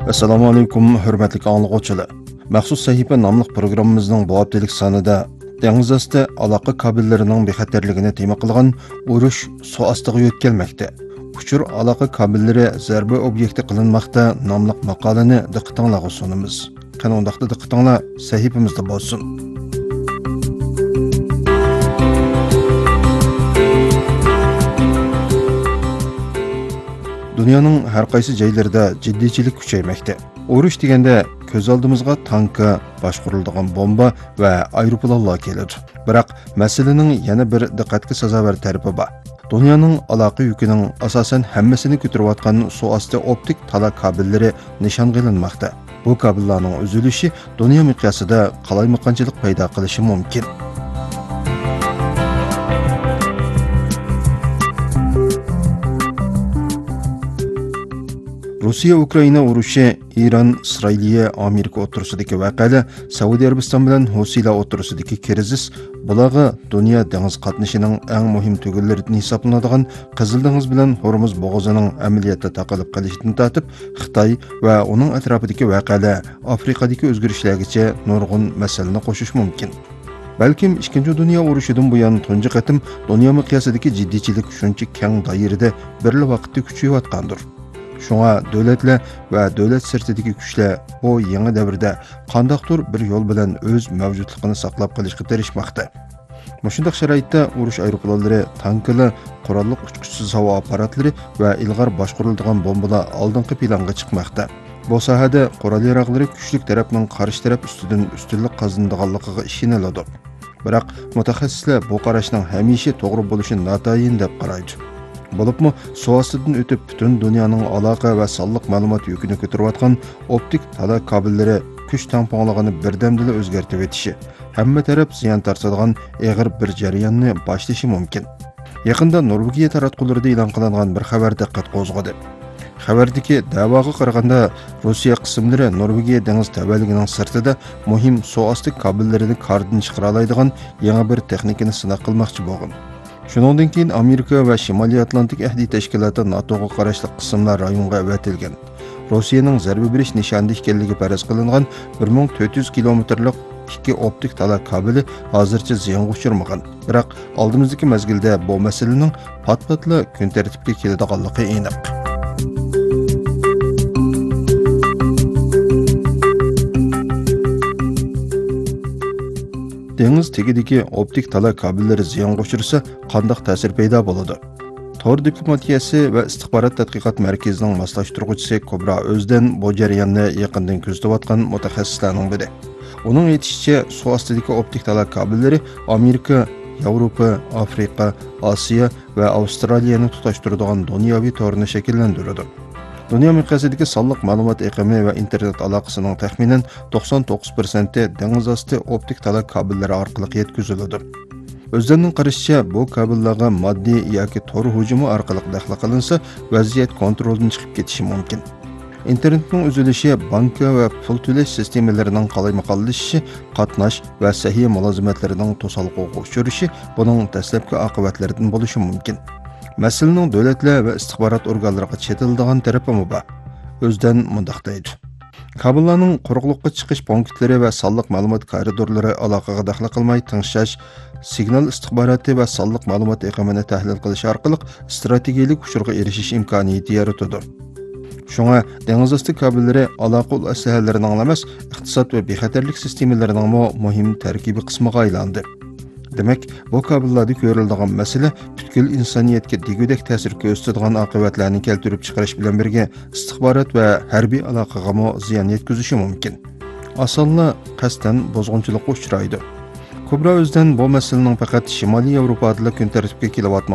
Assalomu alaykum, hurmatli anglag'uvchilar. Maxsus sahifa nomli programmamizning bu haftalik sonida dengiz osti aloqa kabellarining bexatarligini tema qilgan urush suv ostiga yo'tkalmoqda. Uchur aloqa kabellari zarba obyekti qilinmoqda nomli maqolani diqqatingizga sunamiz. Qani undaqda diqqatinglar sahifamizda bo'lsin. Dünyanın her qaysı joylarida jiddiychilik kuchaymoqda. Urush deganda ko'z oldimizga tanka, boshqariladigan bomba va aeroplanlar keladi. Biroq masalaning yana bir diqqatga sazovor tarafi bor. Dunyoning aloqa yukining asosan hammasini ko'tarayotgan suv osti optik tala kabellari nishon qilinmoqda. Bu kabellarning uzilishi dunyo miqyosida qalaymaqonchilik paydo qilishi mumkin. Rossiya-Ukraina urushi, İran, İsrailiya, Amerika o'rtasidagi voqealar, Saudiya Arabiston bilan Husiylar o'rtasidagi krizis bularga dunyo dengiz qatnashining eng muhim tugallaridan hisoblanadigan Qizil dengiz bilan Hormuz bo'g'ozining amaliyotda taqilib qolishidan tortib, Xitoy va uning atrofidagi voqealar, Afrikadagi o'zgarishlargacha nurg'un masalani qo'shish mumkin. Balkim 2. Dünya urushidan buyon tunji qatim dunyo miqyosidagi jiddiychilik shuncha keng doirada birli vaqtda kuchayotgandir. Şuna devletler ve devlet sirtidagi kuchlar bu yangi davrda qandaqdir bir yo'l bilan o'z mavjudligini saqlab qolishga tirishmoqda. Mushundaq sharoitda urush aeroplanlari, tanklar, qurolli uchquchsiz havo apparatlari va ilg'or boshqariladigan bombalar oldingi planga chiqmoqda. Bu sohada qurol yaroqlari kuchli tarafning qarshi taraf ustidan ustunlik qozonadiganligiga ishoniladi. Biroq mutaxassislar bu qarashning hamisha to'g'ri bo'lishini notayin deb qaraydi. Bo'libmi, suv ostidan o'tib butun dunyoning aloqa va sonliq ma'lumot yukini ko'tarayotgan optik tala kabellari kuch tamponligini birdamdila o'zgartirib etishi, hamma taraf ziyon tortadigan og'ir bir jarayonni boshlashi mumkin. Yaqinda Norvegiya taratqularida e'lon qilingan bir xabar diqqat qo'zg'adi. Xabardagi da'voga qaraganda, Rossiya qismlari Norvegiya dengiz tavalligining sirtida muhim suv osti kabellarini qardan chiqara oladigan yangi bir texnikani sinab qilmoqchi bo'lgan. Shuningdan keyin Amerika va Shimoliy Atlantik ahdi tashkiloti NATOga qarashli qismlar rayonga avatilgan. Rossiyaning zarba berish nishonida ekanligi faraz qilingan 1400 kilometrlik ikki optik tala kabeli hozircha ziyonga uchirmagan. Biroq oldimizdagi mezgilda bu masalaning pat-patla kun tartibga keladiganligi aniq. Dengiz tegidagi optik tala kabellari ziyonga uchirsa, qandaq ta'sir paydo bo'ladi? Tor diplomatiyasi va istixborot tadqiqot markazining moslashtiruvchisi Kubra Özden bu jarayonni yaqindan kuzatayotgan mutaxassislarning biri. Uning aytishicha, suv ostidagi optik tala kabellari Amerika, Yevropa, Afrika, Osiyo va Avstraliyani tutashtiradigan dunyoviy torni shakllantiradi. Dunyo miqyosidagi sonliq ma'lumot iqimi va internet aloqasining taxminan 99% dengiz osti optik tala kabellari orqali yetkaziladi. O'zlarining qarashicha, bu kabellarga moddiy yoki tor hujumi orqali daxl qilinsa, vaziyat kontroldan chiqib ketishi mumkin. Internetning uzilishi, banka va pul to'lash sistemalarining qalaymaqonlashishi, qatnash va sahiy mulozimatlarining to'salg'iga uchrashi buning dastlabki oqibatlaridan bo'lishi mumkin. Masalaning davlatlar va istixborot organlariga chetiladigan tarafi bor. O'zdan mundaq deydi. Kabellarning quruqlikqa chiqish punktlari va sonliq ma'lumot koridorlari aloqaga daxl qilmay tingshash, signal istixboroti va sonliq ma'lumot iqimini tahlil qilish orqali strategik uchurga erishish imkoniyati yaratadi. Shunga dengiz osti kabellari aloqa asoslarining emas, iqtisod va bexatarlik sistemalarining muhim tarkibiy qismiga aylandi. Demek, bu kabellarda ko'riladigan masala butkul insoniyatga degudek ta'sir ko'rsatadigan oqibatlarni keltirib chiqarish bilan birga istixborot va harbiy aloqaga ziyon yetkazishi mumkin. Osonla qasddan bozg'unchilikqa uchraydi. Kubra Özden bu masalaning faqat Shimoliy Yevropada kun tartibga kelyapti